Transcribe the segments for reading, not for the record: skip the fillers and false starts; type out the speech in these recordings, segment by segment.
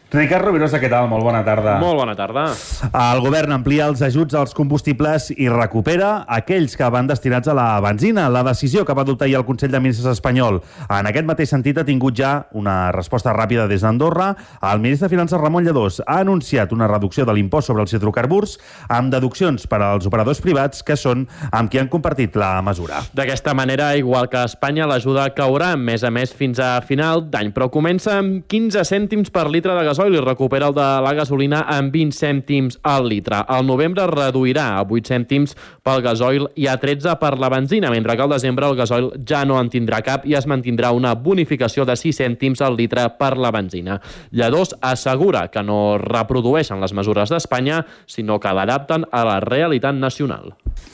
Ricard Rovirosa, què tal? Molt bona tarda. Molt bona tarda. El govern amplia els ajuts als combustibles i recupera aquells que van destinats a la benzina. La decisió que va adoptar ahir el Consell de Ministres espanyol en aquest mateix sentit ha tingut ja una resposta ràpida des d'Andorra. El ministre de Finances, Ramon Lladós, ha anunciat una reducció de l'impost sobre els hidrocarburs amb deduccions per als operadors privats, que són amb qui han compartit la mesura. D'aquesta manera, igual que a Espanya, l'ajuda caurà més a més fins a final d'any, però comença amb 15 cèntims per litre de gasoil i recupera el de la gasolina amb 20 cèntims al litre. Al novembre reduirà a 8 cèntims pel gasoil i a 13 per la benzina, mentre que al desembre el gasoil ja no en tindrà cap i es mantindrà una bonificació de 6 cèntims al litre per la benzina. Lladós assegura que no reprodueixen les mesures d'Espanya, sinó que l'adapten a la realitat nacional.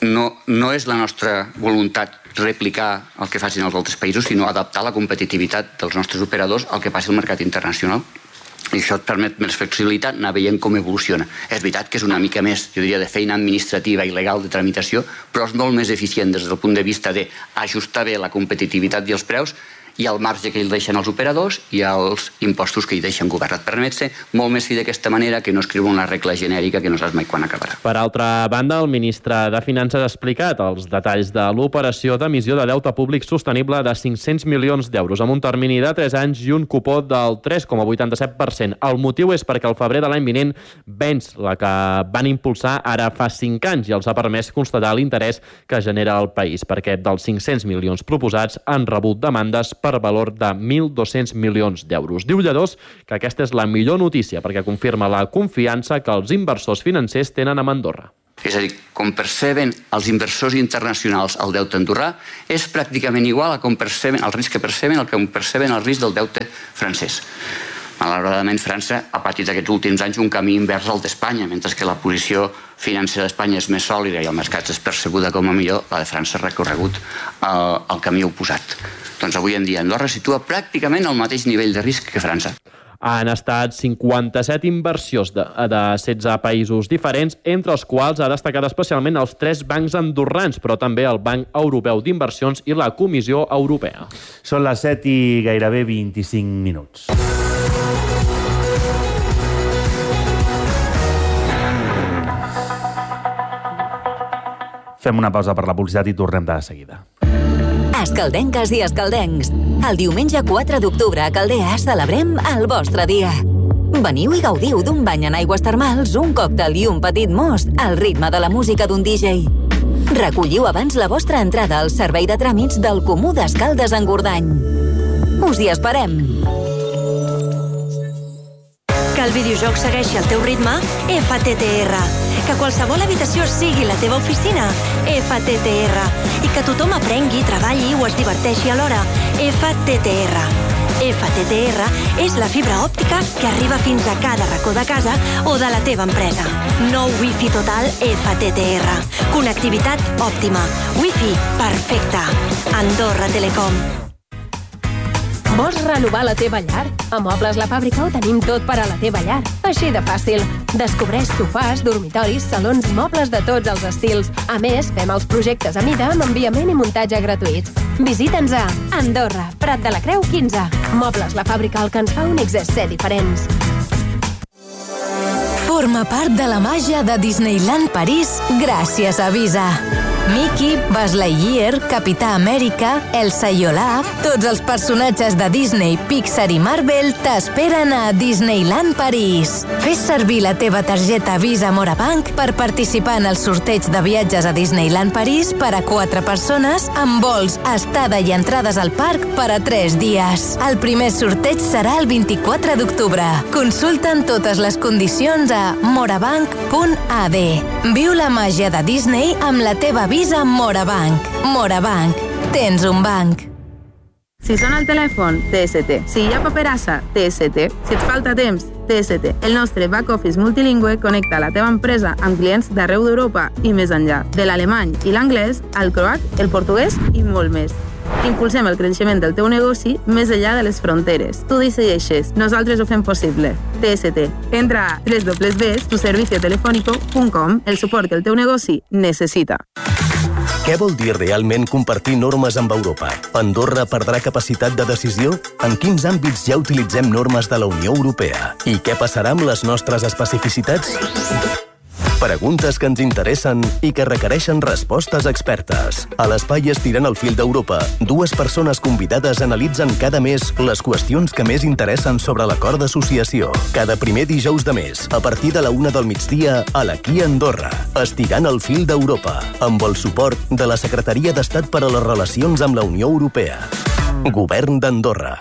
No és la nostra voluntat replicar el que facin els altres països, sinó adaptar la competitivitat dels nostres operadors al que passi al mercat internacional. I això et permet més flexibilitat, anar veient com evoluciona. És veritat que és una mica més, jo diria, de feina administrativa i legal de tramitació, però és molt més eficient des del punt de vista d'ajustar bé la competitivitat i els preus i el marge que hi deixen els operadors i els impostos que hi deixen govern. Et permet ser molt més fi d'aquesta manera que no escriure una regla genèrica que no saps mai quan acabarà. Per altra banda, el ministre de Finances ha explicat els detalls de l'operació d'emissió de deute públic sostenible de 500 milions d'euros amb un termini de 3 anys i un cupó del 3,87%. El motiu és perquè al febrer de l'any vinent venç la que van impulsar ara fa 5 anys i els ha permès constatar l'interès que genera el país, perquè dels 500 milions proposats han rebut demandes per valor de 1.200 milions d'euros. Diu Lladós que aquesta és la millor notícia perquè confirma la confiança que els inversors financers tenen amb Andorra. És a dir, com perceben els inversors internacionals el deute andorrà, és pràcticament igual a com perceben el risc que perceben el risc del deute francès. Malauradament, França ha patit aquests últims anys un camí invers al d'Espanya, mentre que la posició financera d'Espanya és més sòlida i el mercat és percebuda com a millor, la de França ha recorregut el camí oposat. Doncs avui en dia Andorra situa pràcticament al mateix nivell de risc que França. Han estat 57 inversions de 16 països diferents, entre els quals ha destacat especialment els 3 bancs andorrans, però també el Banc Europeu d'Inversions i la Comissió Europea. Són les 7 i gairebé 25 minuts. Fem una pausa per la publicitat i tornem de seguida. Escaldenques i escaldencs. El diumenge 4 d'octubre a Caldea celebrem el vostre dia. Veniu i gaudiu d'un bany en aigües termals, un còctel i un petit most al ritme de la música d'un DJ. Recolliu abans la vostra entrada al servei de tràmits del Comú d'Escaldes en Gordany. Us hi esperem. Que el videojoc segueixi el teu ritme? FTTR. Que qualsevol habitació sigui la teva oficina? FTTR. I que tothom aprengui, treballi o es diverteixi alhora? FTTR. FTTR és la fibra òptica que arriba fins a cada racó de casa o de la teva empresa. Nou Wi-Fi total FTTR. Connectivitat òptima. Wi-Fi perfecte. Andorra Telecom. Vols renovar la teva llar? A Mobles La Fàbrica ho tenim tot per a la teva llar. Així de fàcil. Descobreix sofàs, dormitoris, salons, mobles de tots els estils. A més, fem els projectes a mida amb enviament i muntatge gratuïts. Visita'ns a Andorra, Prat de la Creu 15. Mobles La Fàbrica, el que ens fa únics és ser diferents. Forma part de la màgia de Disneyland París gràcies a Visa. Mickey, Buzz Lightyear, Capità Amèrica, Elsa i Olaf, tots els personatges de Disney, Pixar i Marvel t'esperen a Disneyland París. Fes servir la teva targeta Visa Morabank per participar en el sorteig de viatges a Disneyland París per a 4 persones amb vols, estada i entrades al parc per a 3 dies. El primer sorteig serà el 24 d'octubre. Consulta'n totes les condicions a morabank.ad. Viu la màgia de Disney amb la teva Visa Morabank. Morabank. Tens un banc. Si sona el telèfon, TST. Si hi ha paperassa, TST. Si et falta temps, TST. El nostre back office multilingüe connecta la teva empresa amb clients d'arreu d'Europa i més enllà. De l'alemany i l'anglès, al croat, el portuguès i molt més. Impulsem el creixement del teu negoci més enllà de les fronteres. Tu decideixes, nosaltres ho fem possible. TST. Entra a www.tuserviciotelefónico.com, el suport que el teu negoci necessita. Què vol dir realment compartir normes amb Europa? Andorra perdrà capacitat de decisió? En quins àmbits ja utilitzem normes de la Unió Europea? I què passarà amb les nostres especificitats? Preguntes que ens interessen i que requereixen respostes expertes. A l'Espai Estirant el Fil d'Europa, 2 persones convidades analitzen cada mes les qüestions que més interessen sobre l'acord d'associació. Cada primer dijous de mes, a partir de la 1 del migdia, a l'Aquí Andorra. Estirant el Fil d'Europa, amb el suport de la Secretaria d'Estat per a les Relacions amb la Unió Europea. Govern d'Andorra.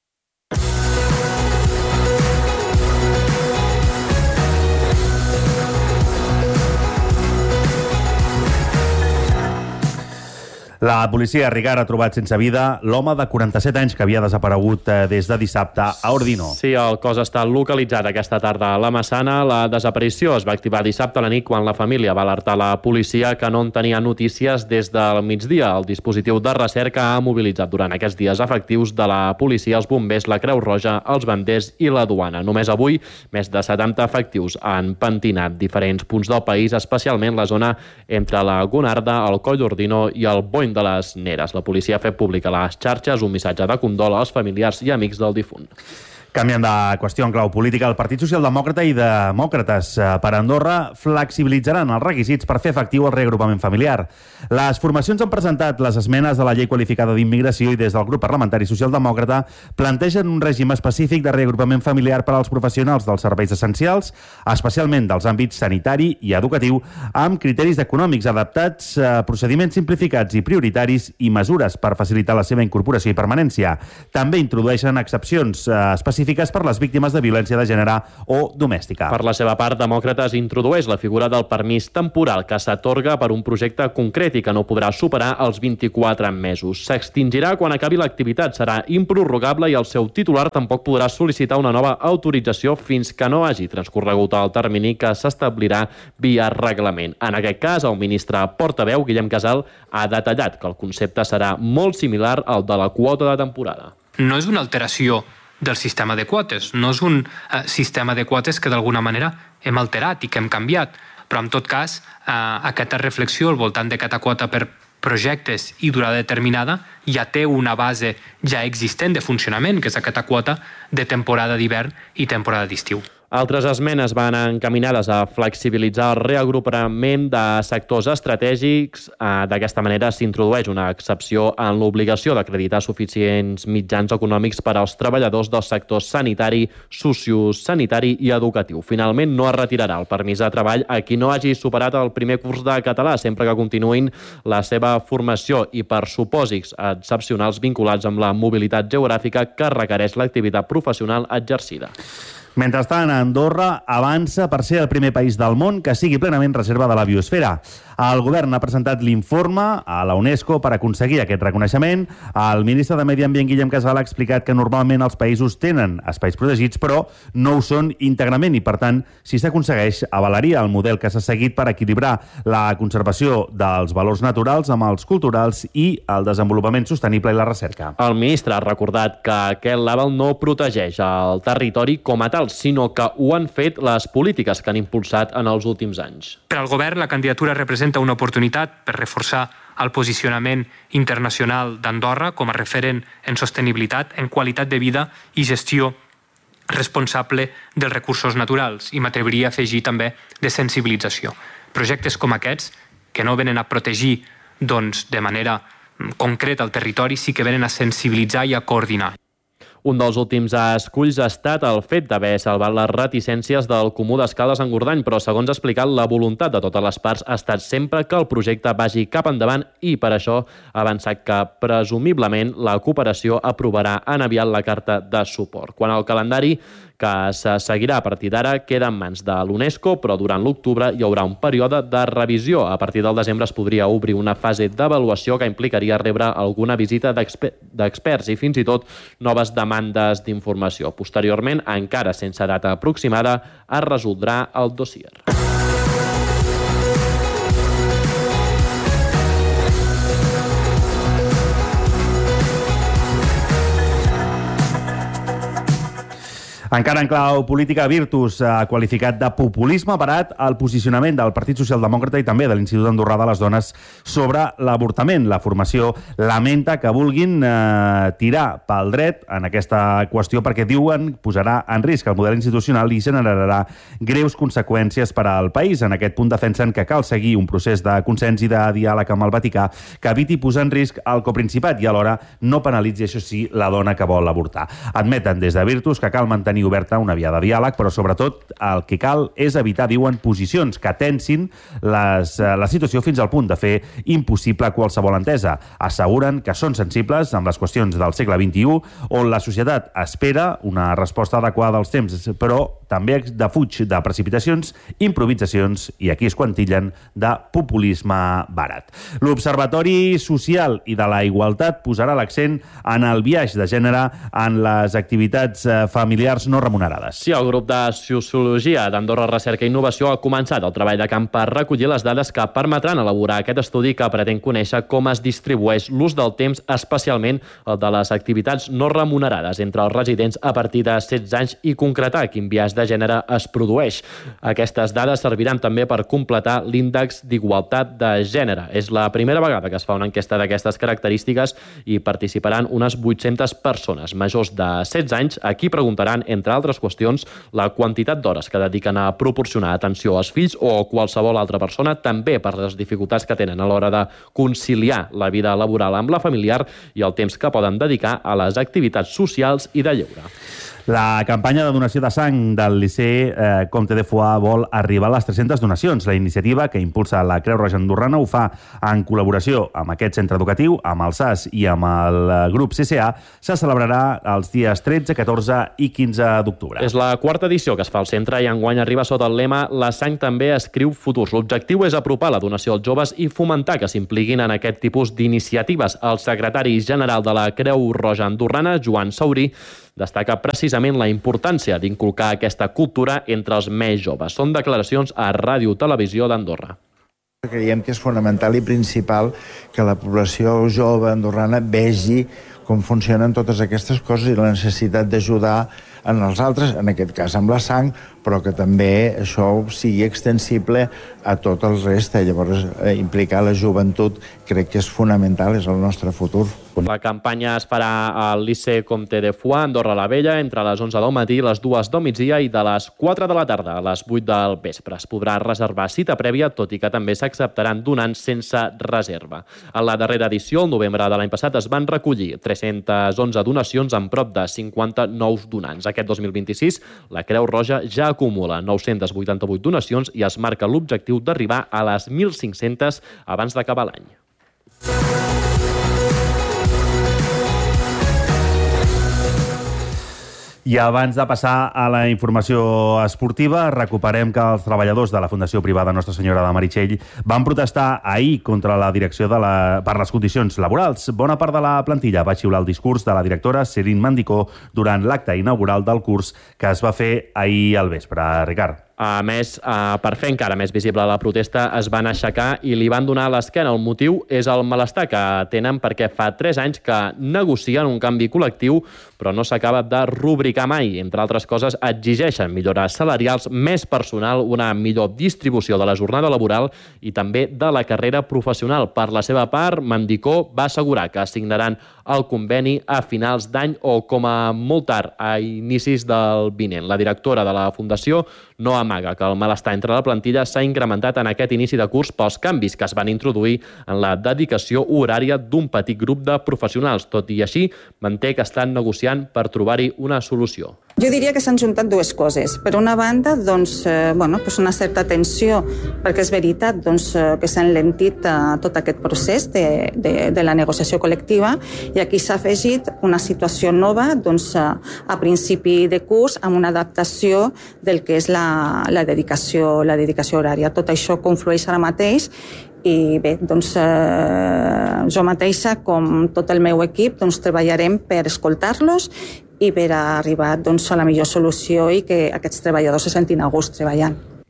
La policia a Rigar ha trobat sense vida l'home de 47 anys que havia desaparegut des de dissabte a Ordino. Sí, el cos està localitzat aquesta tarda a la Massana. La desaparició es va activar dissabte a la nit quan la família va alertar la policia que no en tenia notícies des del migdia. El dispositiu de recerca ha mobilitzat durant aquests dies efectius de la policia, els bombers, la Creu Roja, els banders i la duana. Només avui, més de 70 efectius han pentinat diferents punts del país, especialment la zona entre la Gonarda, el Coll d'Ordino i el Bony de les Neres. La policia ha fet públic a les xarxes un missatge de condol als familiars i amics del difunt. Canviant de qüestió en clau política, el Partit Socialdemòcrata i Demòcrates per Andorra flexibilitzaran els requisits per fer efectiu el reagrupament familiar. Les formacions han presentat les esmenes de la llei qualificada d'immigració i des del grup parlamentari socialdemòcrata plantegen un règim específic de reagrupament familiar per als professionals dels serveis essencials, especialment dels àmbits sanitari i educatiu, amb criteris econòmics adaptats, procediments simplificats i prioritaris i mesures per facilitar la seva incorporació i permanència. També introdueixen excepcions específiques per les víctimes de violència de gènere o domèstica. Per la seva part, Demòcrates introdueix la figura del permís temporal que s'atorga per un projecte concret i que no podrà superar els 24 mesos. S'extingirà quan acabi l'activitat, serà improrrogable i el seu titular tampoc podrà sol·licitar una nova autorització fins que no hagi transcorregut el termini que s'establirà via reglament. En aquest cas, el ministre portaveu, Guillem Casal, ha detallat que el concepte serà molt similar al de la quota de temporada. No és una alteració del sistema de quotes. No és un sistema de quotes que d'alguna manera hem alterat i que hem canviat, però en tot cas aquesta reflexió al voltant de cada quota per projectes i durada determinada ja té una base ja existent de funcionament, que és aquesta quota de temporada d'hivern i temporada d'estiu. Altres esmenes van encaminades a flexibilitzar el reagrupament de sectors estratègics. D'aquesta manera s'introdueix una excepció en l'obligació d'acreditar suficients mitjans econòmics per als treballadors dels sectors sanitari, sociosanitari i educatiu. Finalment, no es retirarà el permís de treball a qui no hagi superat el primer curs de català, sempre que continuïn la seva formació i per supòsits excepcionals vinculats amb la mobilitat geogràfica que requereix l'activitat professional exercida. Mentrestant, Andorra avança per ser el primer país del món que sigui plenament reserva de la biosfera. El govern ha presentat l'informe a la UNESCO per aconseguir aquest reconeixement. El ministre de Medi Ambient, Guillem Casal, ha explicat que normalment els països tenen espais protegits, però no ho són íntegrament i, per tant, si s'aconsegueix, avalaria el model que s'ha seguit per equilibrar la conservació dels valors naturals amb els culturals i el desenvolupament sostenible i la recerca. El ministre ha recordat que aquest label no protegeix el territori com a tal, sinó que ho han fet les polítiques que han impulsat en els últims anys. Per al govern, la candidatura representa una oportunitat per reforçar el posicionament internacional d'Andorra com a referent en sostenibilitat, en qualitat de vida i gestió responsable dels recursos naturals, i m'atreviria a afegir també de sensibilització. Projectes com aquests, que no venen a protegir de manera concreta el territori, sí que venen a sensibilitzar i a coordinar. Un dels últims esculls ha estat el fet d'haver salvat les reticències del Comú d'Escaldes en Gordany, però, segons ha explicat, la voluntat de totes les parts ha estat sempre que el projecte vagi cap endavant i, per això, ha avançat que, presumiblement, la cooperació aprovarà en aviat la carta de suport. Quan el calendari que se seguirà a partir d'ara queda en mans de l'UNESCO, però durant l'octubre hi haurà un període de revisió. A partir del desembre es podria obrir una fase d'avaluació que implicaria rebre alguna visita d'experts i fins i tot noves demandes d'informació. Posteriorment, encara sense data aproximada, es resoldrà el dossier. Encara en clau política, Virtus ha qualificat de populisme barat el posicionament del Partit Socialdemòcrata i també de l'Institut Andorrà de les Dones sobre l'avortament. La formació lamenta que vulguin tirar pel dret en aquesta qüestió perquè diuen posarà en risc el model institucional i generarà greus conseqüències per al país. En aquest punt defensen que cal seguir un procés de consens i de diàleg amb el Vaticà que eviti posar en risc el coprincipat i alhora no penalitzi, això sí, la dona que vol avortar. Admeten des de Virtus que cal mantenir oberta una via de diàleg, però sobretot el que cal és evitar, diuen, posicions que tensin la situació fins al punt de fer impossible qualsevol entesa. Asseguren que són sensibles amb les qüestions del segle XXI, on la societat espera una resposta adequada als temps, però també defuig de precipitacions, improvisacions i aquí es quantillen de populisme barat. L'Observatori Social i de la Igualtat posarà l'accent en el biaix de gènere en les activitats familiars no remunerades. Sí, el grup de Sociologia d'Andorra Recerca i Innovació ha començat el treball de camp per recollir les dades que permetran elaborar aquest estudi que pretén conèixer com es distribueix l'ús del temps, especialment el de les activitats no remunerades entre els residents a partir de 16 anys i concretar quin biaix de gènere es produeix. Aquestes dades serviran també per completar l'índex d'igualtat de gènere. És la primera vegada que es fa una enquesta d'aquestes característiques i participaran unes 800 persones majors de 16 anys a qui preguntaran, entre altres qüestions, la quantitat d'hores que dediquen a proporcionar atenció als fills o qualsevol altra persona, també per les dificultats que tenen a l'hora de conciliar la vida laboral amb la familiar i el temps que poden dedicar a les activitats socials i de lleure. La campanya de donació de sang del Liceu Comte de Foix vol arribar a les 300 donacions. La iniciativa que impulsa la Creu Roja Andorrana ho fa en col·laboració amb aquest centre educatiu, amb el SAS i amb el grup CCA. Se celebrarà els dies 13, 14 i 15 d'octubre. És la quarta edició que es fa al centre i enguany arriba sota el lema La sang també escriu futurs. L'objectiu és apropar la donació als joves i fomentar que s'impliquin en aquest tipus d'iniciatives. El secretari general de la Creu Roja Andorrana, Joan Saurí, destaca precisament la importància d'inculcar aquesta cultura entre els més joves. Són declaracions a Ràdio Televisió d'Andorra. Creiem que és fonamental i principal que la població jove andorrana vegi com funcionen totes aquestes coses i la necessitat d'ajudar en els altres, en aquest cas amb la sang, però que també això sigui extensible a tot el reste. Llavors, implicar la joventut crec que és fonamental, és el nostre futur. La campanya es farà al Liceu Comte de Foix, Andorra la Vella, entre les 11 del matí, les 2 del migdia i de les 4 de la tarda a les 8 del vespre. Es podrà reservar cita prèvia, tot i que també s'acceptaran donants sense reserva. A la darrera edició, el novembre de l'any passat, es van recollir 311 donacions amb prop de 50 nous donants. Aquest 2026, la Creu Roja ja acumula 988 donacions i es marca l'objectiu d'arribar a les 1.500 abans d'acabar l'any. I abans de passar a la informació esportiva, recuperem que els treballadors de la Fundació Privada Nostra Senyora de Meritxell van protestar ahir contra la direcció per les condicions laborals. Bona part de la plantilla va xiular el discurs de la directora Celine Mandicó durant l'acte inaugural del curs que es va fer ahir al vespre. Ricard. A més, per fer encara més visible la protesta, es van aixecar i li van donar l'esquena. El motiu és el malestar que tenen perquè fa 3 anys que negocien un canvi col·lectiu, però no s'acaba de rubricar mai. Entre altres coses, exigeixen millores salarials, més personal, una millor distribució de la jornada laboral i també de la carrera professional. Per la seva part, Mandicó va assegurar que signaran el conveni a finals d'any o com a molt tard, a inicis del vinent. La directora de la Fundació no amaga que el malestar entre la plantilla s'ha incrementat en aquest inici de curs pels canvis que es van introduir en la dedicació horària d'un petit grup de professionals. Tot i així, manté que estan negociant per trobar-hi una solució. Jo diria que s'han juntat dues coses. Per una banda, una certa tensió, perquè és veritat que s'ha enlentit tot aquest procés de la negociació col·lectiva i aquí s'ha afegit una situació nova a principi de curs amb una adaptació del que és la dedicació horària. Tot això conflueix ara mateix i bé, jo mateixa, com tot el meu equip, treballarem per escoltar-los i per arribar a la millor solució i que aquests treballadors se sentin a gust treballant.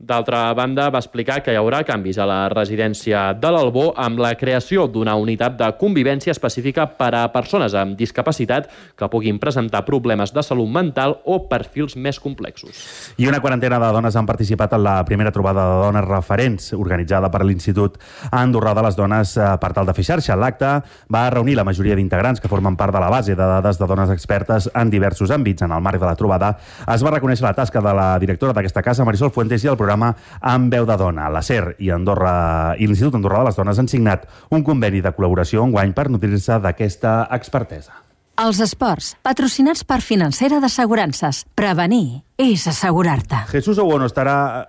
D'altra banda, va explicar que hi haurà canvis a la residència de l'Albó amb la creació d'una unitat de convivència específica per a persones amb discapacitat que puguin presentar problemes de salut mental o perfils més complexos. I una quarantena de dones han participat en la primera trobada de dones referents organitzada per l'Institut Andorrà de les Dones per tal de fer xarxa. L'acte va reunir la majoria d'integrants que formen part de la base de dades de dones expertes en diversos àmbits. En el marc de la trobada es va reconèixer la tasca de la directora d'aquesta casa, Marisol Fuentes, i el programa Amb veu de dona. La SER i l'Institut Andorrà de les Dones han signat un conveni de col·laboració enguany per nutrir-se d'aquesta expertesa. Els esports, patrocinats per Financera d'Assegurances. Prevenir és assegurar-te. Jesús Obono estarà...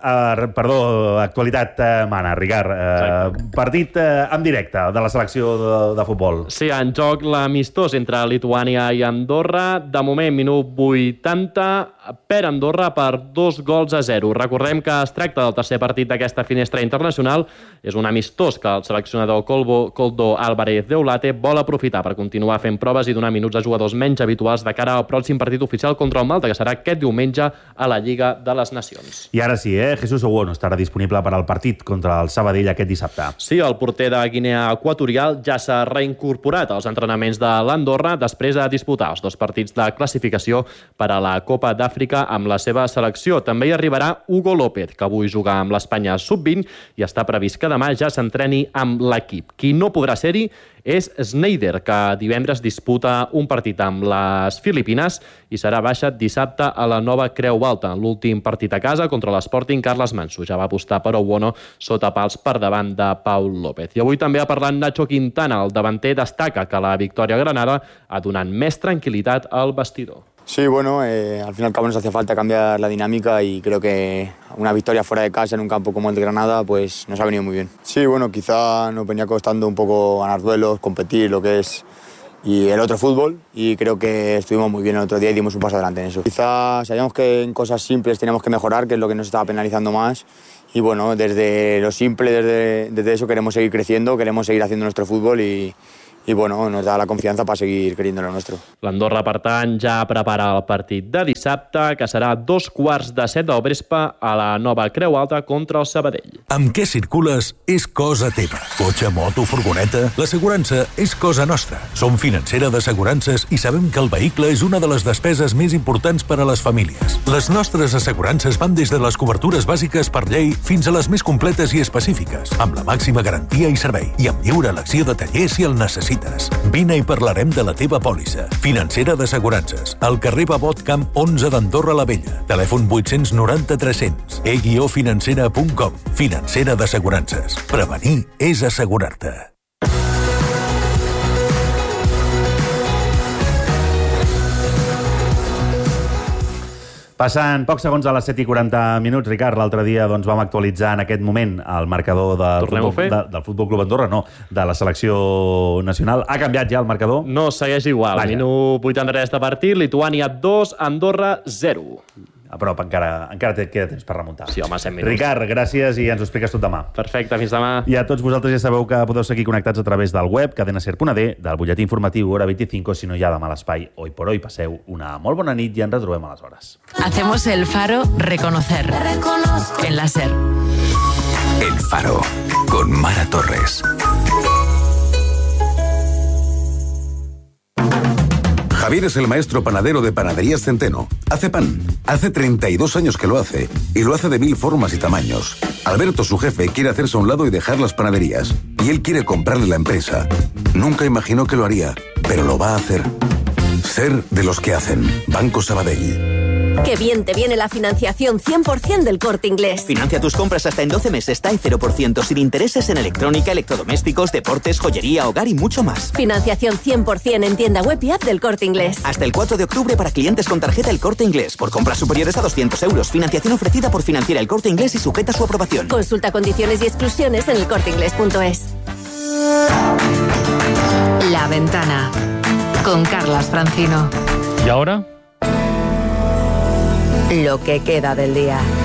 actualitat mana, Ricard. Partit en directe de la selecció de futbol. Sí, en joc l'amistós entre Lituània i Andorra. De moment, minut 80, per Andorra per 2-0. Recordem que es tracta del tercer partit d'aquesta finestra internacional. És un amistós que el seleccionador Koldo Álvarez Deulate vol aprofitar per continuar fent proves i donar minuts a jugadors menys habituals de cara al pròxim partit oficial contra el Malta, que serà aquest diumenge a la Lliga de les Nacions. I ara sí, Jesús Obono estarà disponible per al partit contra el Sabadell aquest dissabte. Sí, el porter de Guinea Equatorial ja s'ha reincorporat als entrenaments de l'Andorra després de disputar els 2 partits de classificació per a la Copa d'Àfrica amb la seva selecció. També hi arribarà Hugo López, que avui juga amb l'Espanya Sub-20 i està previst que demà ja s'entreni amb l'equip. Qui no podrà ser-hi és Sneijder, que divendres disputa un partit amb les Filipines i serà baixa dissabte a la Nova Creu Alta. En l'últim partit a casa contra l'Sporting, Carles Manso ja va apostar per Obono sota pals per davant de Paul López. I avui també ha parlat Nacho Quintana. El davanter destaca que la victòria a Granada ha donat més tranquil·litat al vestidor. Sí, bueno, al fin y al cabo nos hacía falta cambiar la dinámica y creo que una victoria fuera de casa en un campo como el de Granada pues nos ha venido muy bien. Sí, bueno, quizá nos venía costando un poco ganar duelos, competir, lo que es y el otro fútbol, y creo que estuvimos muy bien el otro día y dimos un paso adelante en eso. Quizá sabíamos que en cosas simples teníamos que mejorar, que es lo que nos estaba penalizando más, y bueno, desde lo simple, desde eso queremos seguir creciendo, queremos seguir haciendo nuestro fútbol y bueno, nos da la confianza para seguir creyendo en lo nuestro. L'Andorra, per tant, ja prepara el partit de dissabte, que serà 6:45 del vespre a la Nova Creu Alta contra el Sabadell. Amb què circules és cosa teva. Cotxe, moto, furgoneta... L'assegurança és cosa nostra. Som Financera d'Assegurances i sabem que el vehicle és una de les despeses més importants per a les famílies. Les nostres assegurances van des de les cobertures bàsiques per llei fins a les més completes i específiques, amb la màxima garantia i servei, i amb lliure elecció de taller si el necessites. Vine i parlarem de la teva pòlissa. Financera d'Assegurances, al carrer Babot Camp 11 d'Andorra la Vella. Telèfon 890 300. e-financera.com. Financera d'Assegurances. Prevenir és assegurar-te. Passen pocs segons a les 7:40, Ricard. L'altre dia vam actualitzar en aquest moment el marcador del Futbol Club Andorra, no, de la selecció nacional. Ha canviat ja el marcador? No, segueix igual. Vaja. Minut 83 de partit, Lituània 2, Andorra 0. A prop, encara queda temps per remuntar. Sí, home, 100 minuts. Ricard, gràcies i ens ho expliques tot demà. Perfecte, fins demà. I a tots vosaltres ja sabeu que podeu seguir connectats a través del web cadenaser.d, del butlletí informatiu Hora 25, si no hi ha demà a l'espai Hoy por Hoy. Passeu una molt bona nit i ens retrobem aleshores. Hacemos el Faro reconocer. En la SER. El Faro, con Mara Torres. Javier es el maestro panadero de Panaderías Centeno. Hace pan. Hace 32 años que lo hace. Y lo hace de 1000 formas y tamaños. Alberto, su jefe, quiere hacerse a un lado y dejar las panaderías. Y él quiere comprarle la empresa. Nunca imaginó que lo haría, pero lo va a hacer. Ser de los que hacen. Banco Sabadell. ¡Qué bien te viene la financiación 100% del Corte Inglés! Financia tus compras hasta en 12 meses, está en 0%, sin intereses en electrónica, electrodomésticos, deportes, joyería, hogar y mucho más. Financiación 100% en tienda web y app del Corte Inglés. Hasta el 4 de octubre para clientes con tarjeta El Corte Inglés. Por compras superiores a 200 euros. Financiación ofrecida por Financiera El Corte Inglés y sujeta a su aprobación. Consulta condiciones y exclusiones en elcorteinglés.es. La Ventana, con Carlas Francino. ¿Y ahora? Lo que queda del día.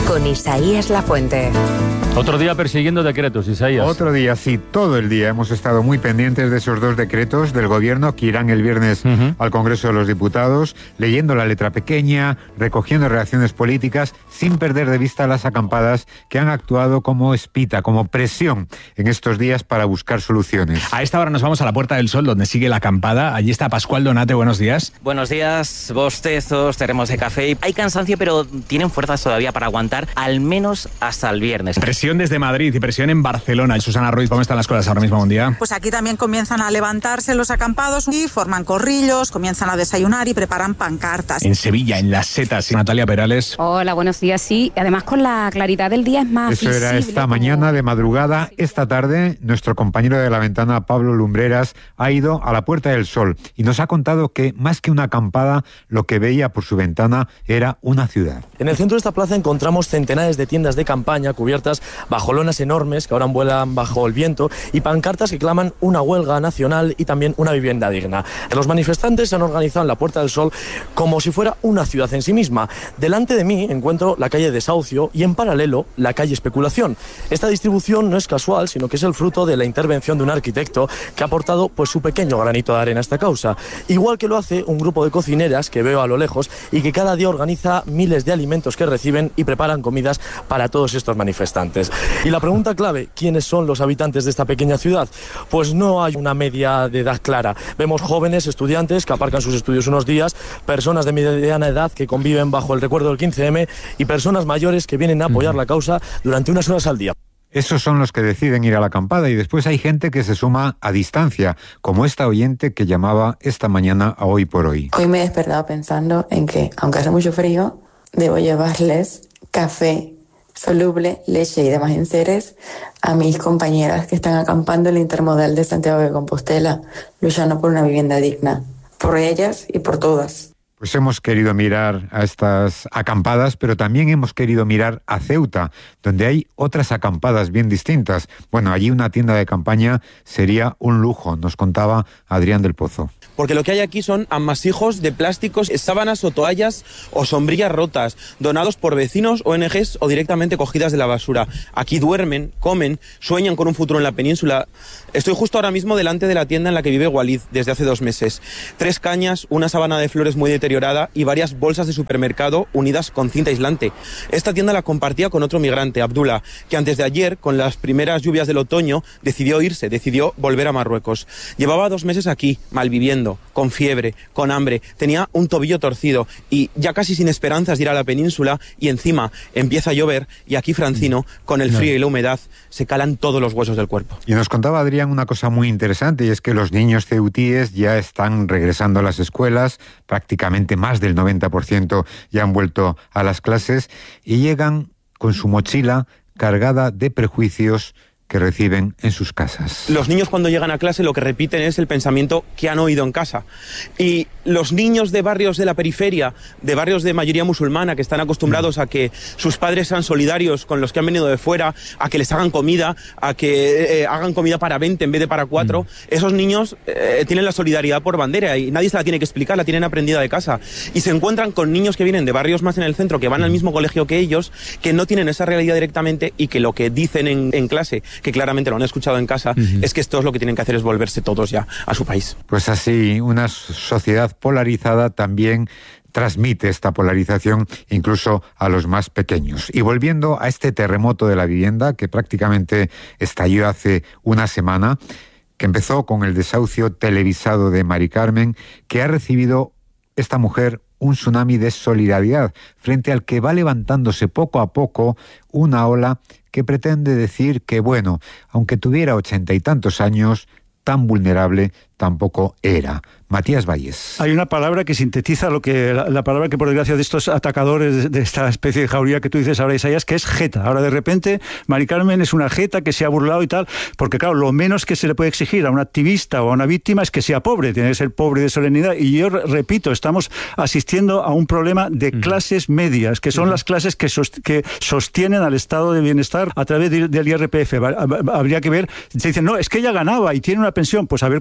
con Isaías Lafuente. Otro día persiguiendo decretos, Isaías. Otro día, sí, todo el día hemos estado muy pendientes de esos 2 decretos del Gobierno que irán el viernes al Congreso de los Diputados, leyendo la letra pequeña, recogiendo reacciones políticas, sin perder de vista las acampadas que han actuado como espita, como presión en estos días para buscar soluciones. A esta hora nos vamos a la Puerta del Sol, donde sigue la acampada. Allí está Pascual Donate, buenos días. Buenos días, bostezos, termos de café. Hay cansancio, pero tienen fuerzas todavía para aguantar al menos hasta el viernes. Presión desde Madrid y presión en Barcelona. Susana Ruiz, ¿cómo están las cosas ahora mismo? Buen día. Pues aquí también comienzan a levantarse los acampados y forman corrillos, comienzan a desayunar y preparan pancartas. En Sevilla, en Las Setas, Natalia Perales. Hola, buenos días. Sí, además con la claridad del día es más Eso visible. era esta mañana de madrugada. Esta tarde, nuestro compañero de La Ventana, Pablo Lumbreras, ha ido a la Puerta del Sol y nos ha contado que, más que una acampada, lo que veía por su ventana era una ciudad. En el centro de esta plaza encontramos centenares de tiendas de campaña cubiertas bajo lonas enormes que ahora vuelan bajo el viento y pancartas que claman una huelga nacional y también una vivienda digna. Los manifestantes se han organizado en la Puerta del Sol como si fuera una ciudad en sí misma. Delante de mí encuentro la calle Desahucio y en paralelo la calle Especulación. Esta distribución no es casual, sino que es el fruto de la intervención de un arquitecto que ha aportado pues su pequeño granito de arena a esta causa. Igual que lo hace un grupo de cocineras que veo a lo lejos y que cada día organiza miles de alimentos que reciben y preparan comidas para todos estos manifestantes. Y la pregunta clave, ¿quiénes son los habitantes de esta pequeña ciudad? Pues no hay una media de edad clara. Vemos jóvenes, estudiantes que aparcan sus estudios unos días, personas de mediana edad que conviven bajo el recuerdo del 15M y personas mayores que vienen a apoyar la causa durante unas horas al día. Esos son los que deciden ir a la acampada y después hay gente que se suma a distancia, como esta oyente que llamaba esta mañana a Hoy por Hoy. Hoy me he despertado pensando en que, aunque hace mucho frío, debo llevarles café soluble, leche y demás enseres a mis compañeras que están acampando en el intermodal de Santiago de Compostela, luchando por una vivienda digna, por ellas y por todas. Pues hemos querido mirar a estas acampadas, pero también hemos querido mirar a Ceuta, donde hay otras acampadas bien distintas. Bueno, allí una tienda de campaña sería un lujo, nos contaba Adrián del Pozo. Porque lo que hay aquí son amasijos de plásticos, sábanas o toallas o sombrillas rotas, donados por vecinos, ONGs o directamente cogidas de la basura. Aquí duermen, comen, sueñan con un futuro en la península. Estoy justo ahora mismo delante de la tienda en la que vive Walid desde hace 2 meses. 3 cañas, una sábana de flores muy deteriorada y varias bolsas de supermercado unidas con cinta aislante. Esta tienda la compartía con otro migrante, Abdullah, que antes de ayer, con las primeras lluvias del otoño, decidió irse, decidió volver a Marruecos. Llevaba 2 meses aquí, malviviendo, con fiebre, con hambre, tenía un tobillo torcido y ya casi sin esperanzas de ir a la península y encima empieza a llover y aquí Francino, con el frío y la humedad, se calan todos los huesos del cuerpo. Y nos contaba Adrián una cosa muy interesante y es que los niños ceutíes ya están regresando a las escuelas, prácticamente más del 90% ya han vuelto a las clases y llegan con su mochila cargada de prejuicios que reciben en sus casas. Los niños cuando llegan a clase lo que repiten es el pensamiento que han oído en casa. Y los niños de barrios de la periferia, de barrios de mayoría musulmana, que están acostumbrados a que sus padres sean solidarios con los que han venido de fuera, a que les hagan comida, a que hagan comida para 20 en vez de para 4, esos niños tienen la solidaridad por bandera y nadie se la tiene que explicar, la tienen aprendida de casa. Y se encuentran con niños que vienen de barrios más en el centro, que van al mismo colegio que ellos, que no tienen esa realidad directamente y que lo que dicen en clase, que claramente lo han escuchado en casa, es que esto es lo que tienen que hacer, es volverse todos ya a su país. Pues así, una sociedad polarizada también transmite esta polarización incluso a los más pequeños. Y volviendo a este terremoto de la vivienda, que prácticamente estalló hace una semana, que empezó con el desahucio televisado de Mari Carmen, que ha recibido esta mujer un tsunami de solidaridad, frente al que va levantándose poco a poco una ola que pretende decir que, bueno, aunque tuviera 80 y tantos años, tan vulnerable tampoco era. Matías Valles. Hay una palabra que sintetiza lo que la palabra que por desgracia de estos atacadores de esta especie de jauría que tú dices ahora, Isaías, que es jeta. Ahora de repente Mari Carmen es una jeta que se ha burlado y tal, porque claro, lo menos que se le puede exigir a un activista o a una víctima es que sea pobre, tiene que ser pobre de solemnidad. Y yo repito, estamos asistiendo a un problema de clases medias, que son las clases que sostienen al estado de bienestar a través del IRPF. Habría que ver, se dicen, no, es que ella ganaba y tiene una pensión, pues a ver cuántos impuestos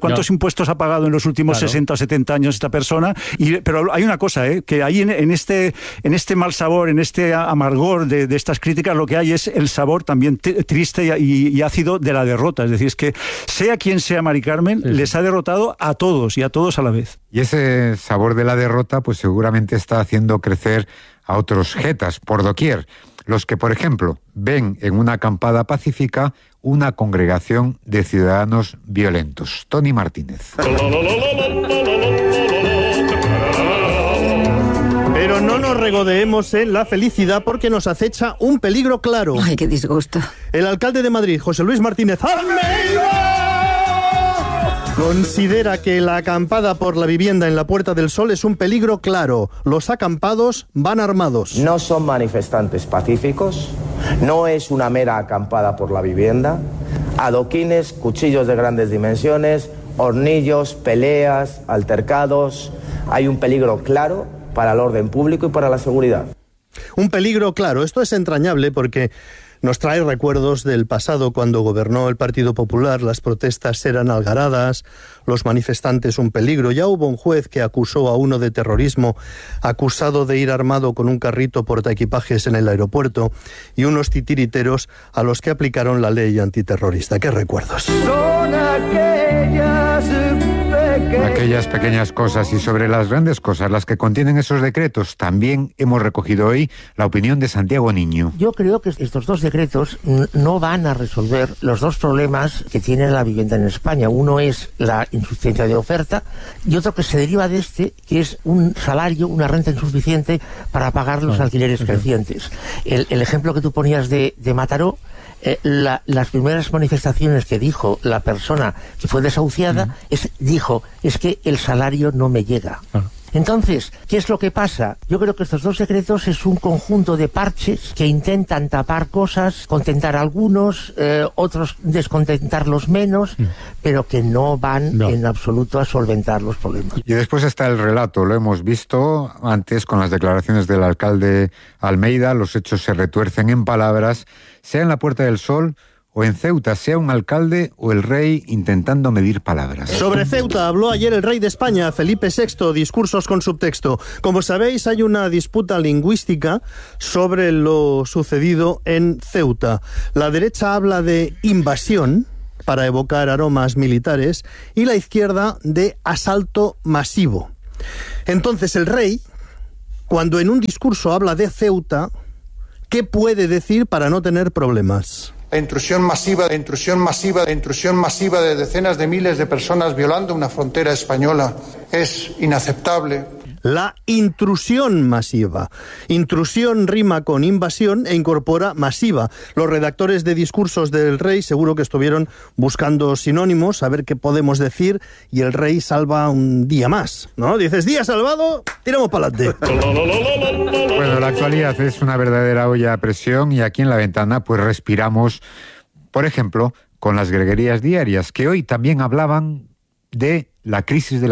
impuestos ha pagado en los últimos 60 o 70 años esta persona? Pero hay una cosa, que ahí en este mal sabor, en este amargor de estas críticas, lo que hay es el sabor también triste y ácido de la derrota. Es decir, es que sea quien sea Mari Carmen, les ha derrotado a todos y a todos a la vez. Y ese sabor de la derrota pues seguramente está haciendo crecer a otros jetas por doquier. Los que, por ejemplo, ven en una acampada pacífica una congregación de ciudadanos violentos. Tony Martínez. Pero no nos regodeemos en la felicidad porque nos acecha un peligro claro. Ay, qué disgusto. El alcalde de Madrid, José Luis Martínez Almeida, considera que la acampada por la vivienda en la Puerta del Sol es un peligro claro. Los acampados van armados. No son manifestantes pacíficos, no es una mera acampada por la vivienda. Adoquines, cuchillos de grandes dimensiones, hornillos, peleas, altercados. Hay un peligro claro para el orden público y para la seguridad. Un peligro claro. Esto es entrañable porque nos trae recuerdos del pasado cuando gobernó el Partido Popular. Las protestas eran algaradas, los manifestantes un peligro. Ya hubo un juez que acusó a uno de terrorismo, acusado de ir armado con un carrito portaequipajes en el aeropuerto, y unos titiriteros a los que aplicaron la ley antiterrorista. ¡Qué recuerdos! Son aquellas pequeñas cosas, y sobre las grandes cosas, las que contienen esos decretos, también hemos recogido hoy la opinión de Santiago Niño. Yo creo que estos dos decretos no van a resolver los dos problemas que tiene la vivienda en España. Uno es la insuficiencia de oferta y otro que se deriva de este, que es un salario, una renta insuficiente para pagar los alquileres crecientes. El ejemplo que tú ponías de Mataró, las primeras manifestaciones que dijo la persona que fue desahuciada, dijo, es que el salario no me llega. Entonces, ¿qué es lo que pasa? Yo creo que estos dos decretos es un conjunto de parches que intentan tapar cosas, contentar a algunos, otros descontentarlos menos, pero que no van en absoluto a solventar los problemas. Y después está el relato, lo hemos visto antes con las declaraciones del alcalde Almeida, los hechos se retuercen en palabras, sea en la Puerta del Sol o en Ceuta, sea un alcalde o el rey intentando medir palabras. Sobre Ceuta habló ayer el rey de España, Felipe VI, discursos con subtexto. Como sabéis, hay una disputa lingüística sobre lo sucedido en Ceuta. La derecha habla de invasión, para evocar aromas militares, y la izquierda de asalto masivo. Entonces el rey, cuando en un discurso habla de Ceuta, ¿qué puede decir para no tener problemas? La intrusión masiva de decenas de miles de personas violando una frontera española es inaceptable. La intrusión masiva. Intrusión rima con invasión e incorpora masiva. Los redactores de discursos del rey seguro que estuvieron buscando sinónimos, a ver qué podemos decir, y el rey salva un día más, ¿no? Dices, día salvado, tiramos para adelante. Bueno, la actualidad es una verdadera olla a presión y aquí en La Ventana pues respiramos, por ejemplo, con las greguerías diarias, que hoy también hablaban de la crisis de la